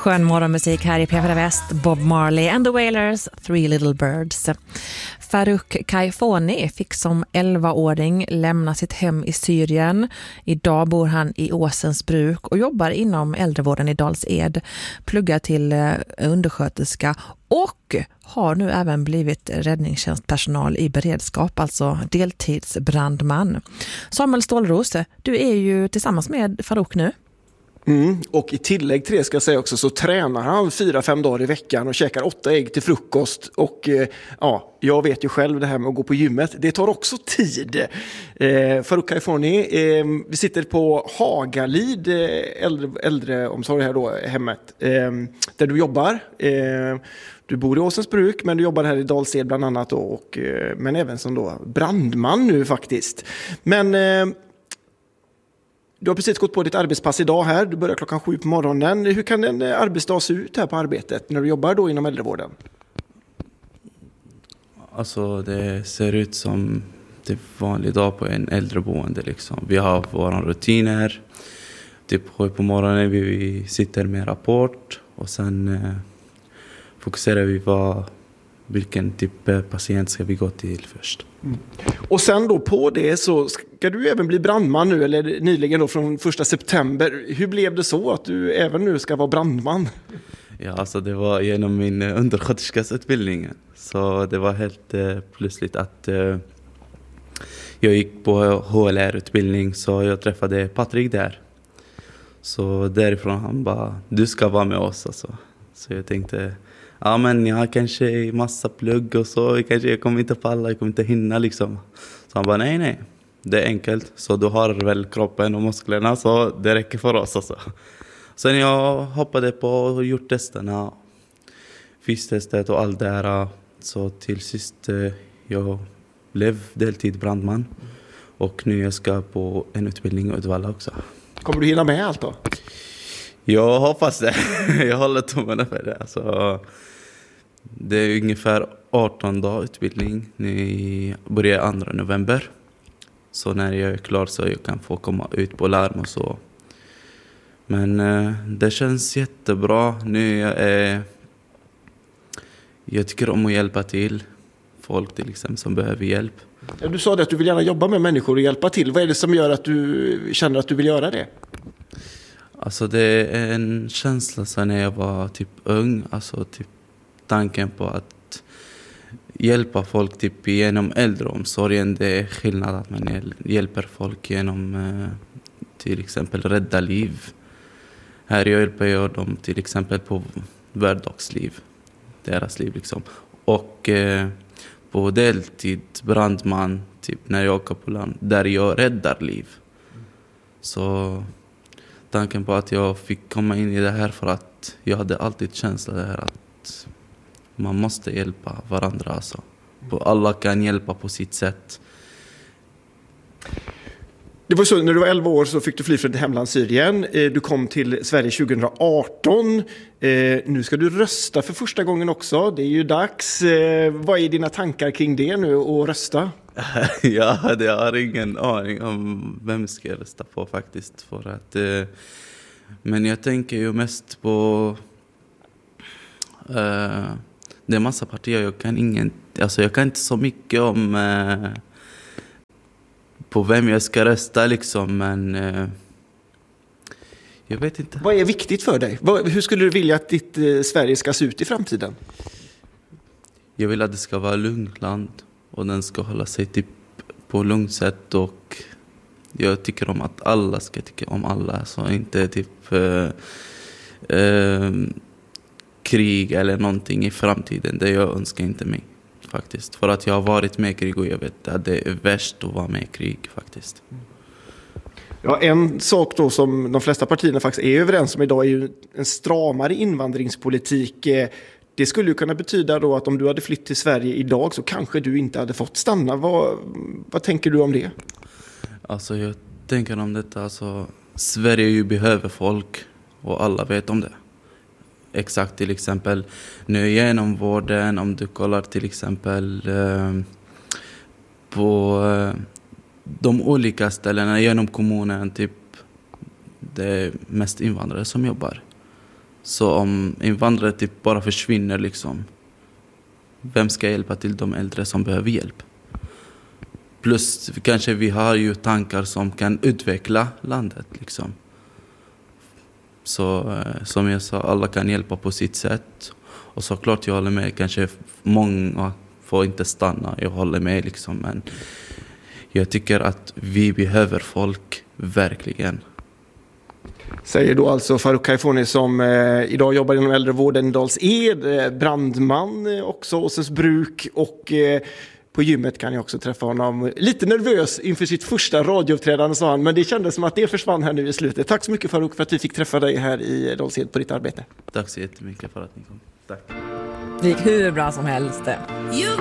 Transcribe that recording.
skön morgonmusik här i P4 Väst. Bob Marley and the Wailers, Three Little Birds. Farouk Kaifoni fick som 11-åring lämna sitt hem i Syrien. Idag bor han i Åsens bruk och jobbar inom äldrevården i Dals-Ed. Pluggar till undersköterska och har nu även blivit räddningstjänstpersonal i beredskap, alltså deltidsbrandman. Samuel Stålros, du är ju tillsammans med Farouk nu. Och i tillägg till det ska jag säga också så tränar han 4-5 dagar i veckan och käkar 8 ägg till frukost. Och jag vet ju själv det här med att gå på gymmet. Det tar också tid. Farouk Kaifoni, vi sitter på Hagalid, äldreomsorg här då, hemmet. Där du jobbar. Du bor i Åsens bruk, men du jobbar här i Dals-Ed bland annat då, men även som då brandman nu faktiskt. Men du har precis gått på ditt arbetspass idag här. Du börjar 7:00 på morgonen. Hur kan en arbetsdag se ut här på arbetet när du jobbar då inom äldrevården? Alltså det ser ut som det vanlig dag på en äldreboende liksom. Vi har våra rutiner. Typ 7:00 på morgonen vi sitter med rapport och sen fokuserar vi på vilken typ patient ska vi gå till först. Och sen då på det så ska du även bli brandman nu, eller nyligen då från 1 september. Hur blev det så att du även nu ska vara brandman? Ja, alltså det var genom min undersköterskas utbildning. Så det var helt plötsligt att jag gick på HLR-utbildning så jag träffade Patrik där. Så därifrån han bara, du ska vara med oss alltså. Så jag tänkte, ja men jag har kanske massa plugg och så, jag kommer inte palla, jag kommer inte hinna liksom. Så han bara, nej, det är enkelt. Så du har väl kroppen och musklerna så det räcker för oss alltså. Sen jag hoppade på och gjort testerna, fystestet och allt det här. Så till sist jag blev deltidsbrandman. Och nu jag ska på en utbildning i Uddevalla också. Kommer du hinna med allt då? Jag hoppas det. Jag håller tummarna för det. Alltså, det är ungefär 18 dagar utbildning. Nu börjar 2 november. Så när jag är klar så jag kan få komma ut på larm och så. Men det känns jättebra. Nu jag tycker om att hjälpa till folk till exempel som behöver hjälp. Ja, du sa det att du vill gärna jobba med människor och hjälpa till. Vad är det som gör att du känner att du vill göra det? Alltså det är en känsla sen när jag var typ ung. Alltså typ tanken på att hjälpa folk typ genom äldreomsorgen. Det är skillnad att man hjälper folk genom till exempel rädda liv. Här hjälper jag dem till exempel på vardagsliv. Deras liv liksom. Och på deltid brandman typ när jag åker på land. Där jag räddar liv. Så tanken på att jag fick komma in i det här för att jag hade alltid känslan det här att man måste hjälpa varandra alltså. Alla kan hjälpa på sitt sätt. Det var så när du var 11 år så fick du fly från ditt hemland Syrien. Du kom till Sverige 2018. Nu ska du rösta för första gången också. Det är ju dags. Vad är dina tankar kring det nu att rösta? Jag har ingen aning om vem ska jag rösta på faktiskt. För att, men jag tänker ju mest på det är massa partier. Jag kan inte så mycket om på vem jag ska rösta liksom, men jag vet inte. Vad är viktigt för dig? Hur skulle du vilja att ditt Sverige ska se ut i framtiden? Jag vill att det ska vara lugnt land och den ska hålla sig typ på lugnt sätt, och jag tycker om att alla ska tycka om alla, så inte typ krig eller någonting i framtiden. Det jag önskar inte mig faktiskt. För att jag har varit med i krig och jag vet att det är värst att vara med i krig faktiskt. Ja, en sak då som de flesta partierna faktiskt är överens om idag är ju en stramare invandringspolitik. Det skulle ju kunna betyda då att om du hade flytt till Sverige idag så kanske du inte hade fått stanna. Vad tänker du om det? Alltså jag tänker om detta, alltså Sverige ju behöver folk och alla vet om det. Exakt, till exempel nu genom vården, om du kollar till exempel på de olika ställena genom kommunen, typ det är mest invandrare som jobbar. Så om invandrare typ bara försvinner liksom, vem ska hjälpa till de äldre som behöver hjälp? Plus kanske vi har ju tankar som kan utveckla landet liksom. Så som jag sa, alla kan hjälpa på sitt sätt. Och såklart jag håller med, kanske många får inte stanna, jag håller med liksom. Men jag tycker att vi behöver folk, verkligen. Säger då alltså Farouk Kaifoni som idag jobbar inom äldrevården i Dals-Ed, brandman också, Åsens bruk, och på gymmet kan jag också träffa honom. Lite nervös inför sitt första radiouppträdande, sa han, men det kändes som att det försvann här nu i slutet. Tack så mycket Farouk för att vi fick träffa dig här i Dals-Ed på ditt arbete. Tack så jättemycket för att ni kom. Tack. Det gick hur bra som helst. You